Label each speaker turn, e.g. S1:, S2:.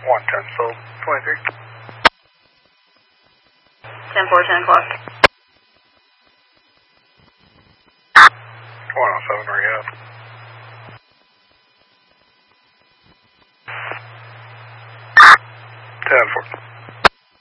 S1: 110 sold. 23.
S2: 10-4, 10 o'clock.
S1: 107, where you at? 10-4.